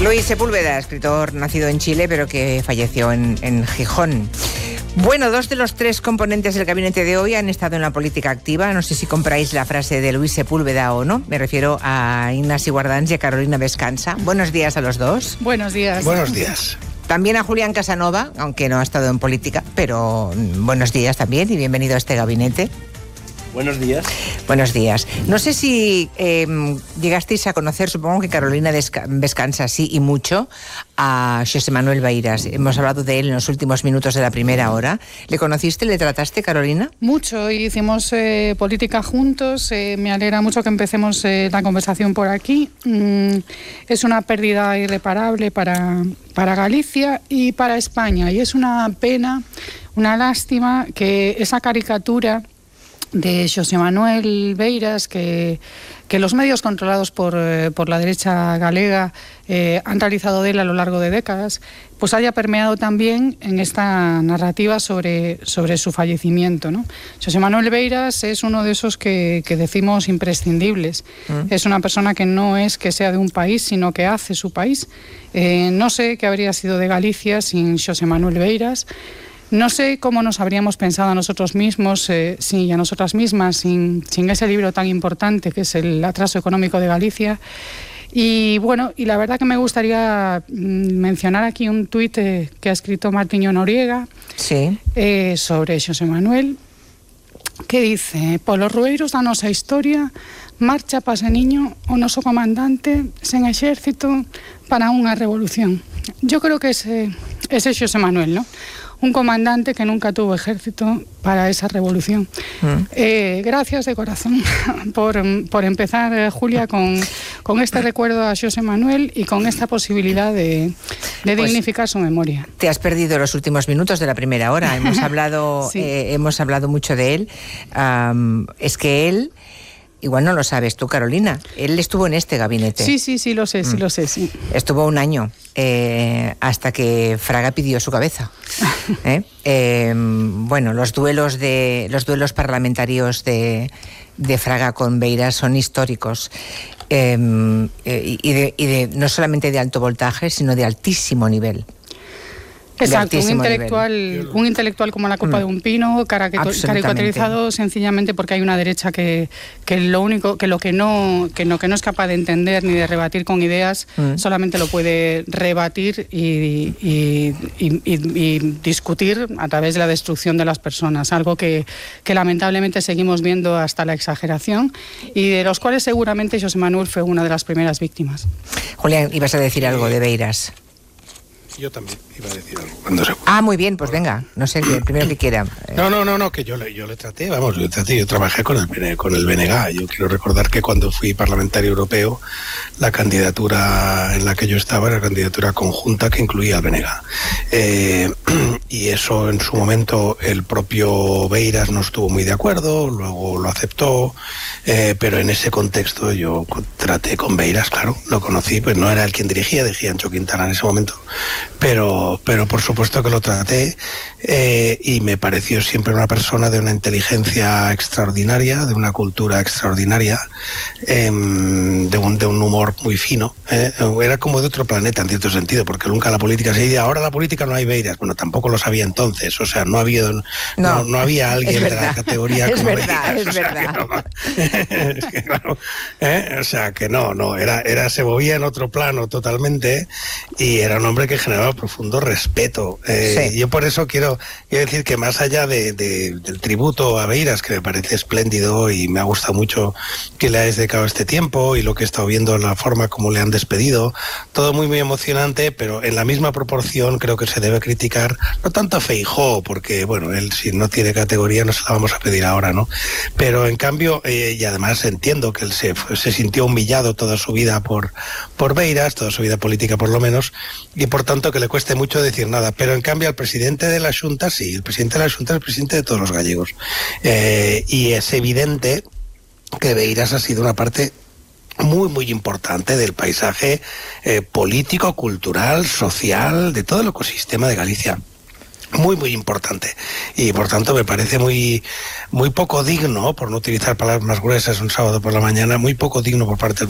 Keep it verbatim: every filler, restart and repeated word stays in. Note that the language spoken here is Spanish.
Luis Sepúlveda, escritor nacido en Chile, pero que falleció en, en Gijón. Bueno, dos de los tres componentes del gabinete de hoy han estado en la política activa. No sé si compráis la frase de Luis Sepúlveda o no. Me refiero a Ignasi Guardans y a Carolina Vescanza. Buenos días a los dos. Buenos días. Buenos días. También a Julián Casanova, aunque no ha estado en política, pero buenos días también y bienvenido a este gabinete. Buenos días. Buenos días. No sé si eh, llegasteis a conocer, supongo que Carolina Vescanza sí y mucho, a José Manuel Beiras. Hemos hablado de él en los últimos minutos de la primera hora. ¿Le conociste, le trataste, Carolina? Mucho, hicimos eh, política juntos. Eh, me alegra mucho que empecemos eh, la conversación por aquí. Mm, es una pérdida irreparable para, para Galicia y para España. Y es una pena, una lástima que esa caricatura de José Manuel Beiras, que, que los medios controlados por, eh, por la derecha galega eh, han realizado de él a lo largo de décadas, pues haya permeado también en esta narrativa sobre, sobre su fallecimiento, ¿no? José Manuel Beiras es uno de esos que, que decimos imprescindibles. Mm. Es una persona que no es que sea de un país, sino que hace su país. Eh, no sé qué habría sido de Galicia sin José Manuel Beiras. No sé cómo nos habríamos pensado a nosotros mismos eh, sí, y a nosotras mismas sin, sin ese libro tan importante que es El atraso económico de Galicia. Y bueno, y la verdad que me gustaría mencionar aquí un tuit eh, que ha escrito Martiño Noriega sí. eh, sobre José Manuel, que dice: polos rueiros da nosa historia marcha paseniño o noso comandante sen exército para unha revolución. Yo creo que ese, ese es José Manuel, ¿no? Un comandante que nunca tuvo ejército para esa revolución. Mm. Eh, gracias de corazón por, por empezar, eh, Julia, con, con este recuerdo a José Manuel y con esta posibilidad de, de pues, dignificar su memoria. Te has perdido los últimos minutos de la primera hora. Hemos hablado, sí. eh, hemos hablado mucho de él. Um, es que él... Igual no lo sabes tú, Carolina. Él estuvo en este gabinete. Sí, sí, sí, lo sé, sí, mm. lo sé, sí. Estuvo un año, eh, hasta que Fraga pidió su cabeza. ¿Eh? Eh, bueno, los duelos de los duelos parlamentarios de, de Fraga con Beiras son históricos. Eh, y, de, y de no solamente de alto voltaje, sino de altísimo nivel. Exacto, un intelectual, un intelectual como la copa mm. de un pino, caricaturizado sencillamente porque hay una derecha que, que lo único, que lo que no, que no, que no es capaz de entender ni de rebatir con ideas, mm. solamente lo puede rebatir y, y, y, y, y discutir a través de la destrucción de las personas, algo que, que lamentablemente seguimos viendo hasta la exageración y de los cuales seguramente José Manuel fue una de las primeras víctimas. Julián, ibas a decir algo de Beiras. Yo también iba a decir algo. Cuando se... Ah, muy bien, pues venga, no sé, el primero que quiera. No, no, no, no, que yo le, yo le traté, vamos, yo le traté, yo trabajé con el, con el B N G. Yo quiero recordar que cuando fui parlamentario europeo, la candidatura en la que yo estaba era candidatura conjunta que incluía al B N G. Eh, y eso en su momento el propio Beiras no estuvo muy de acuerdo, luego lo aceptó, eh, pero en ese contexto yo traté con Beiras, claro, lo conocí, pues no era el quien dirigía, dirigía Ancho Quintana en ese momento. Pero, pero por supuesto que lo traté eh, y me pareció siempre una persona de una inteligencia extraordinaria, de una cultura extraordinaria, eh, de, un, de un humor muy fino. Eh. Era como de otro planeta en cierto sentido, porque nunca la política se decía, ahora la política no hay Beiras. Bueno, tampoco lo sabía entonces, o sea, no había, no, no, no había alguien de la categoría es como verdad, Beiras. Es verdad, es verdad. Es que, claro, eh, o sea, que no, no, era, era, se movía en otro plano totalmente y era un hombre que generaba profundo respeto. Eh, sí. Yo por eso quiero, quiero decir que más allá de, de, del tributo a Beiras, que me parece espléndido y me ha gustado mucho que le hayas dedicado este tiempo y lo que he estado viendo, la forma como le han despedido, todo muy muy emocionante, pero en la misma proporción creo que se debe criticar, no tanto a Feijóo, porque bueno, él si no tiene categoría no se la vamos a pedir ahora, ¿no? Pero en cambio, eh, y además entiendo que él se, se sintió humillado toda su vida por, por Beiras, toda su vida política por lo menos, y por tanto que le cueste mucho decir nada, pero en cambio al presidente de la Xunta sí, el presidente de la Xunta es el presidente de todos los gallegos, eh, y es evidente que Beiras ha sido una parte muy muy importante del paisaje eh, político, cultural, social, de todo el ecosistema de Galicia. Muy muy importante y por tanto me parece muy muy poco digno, por no utilizar palabras más gruesas un sábado por la mañana, muy poco digno por parte del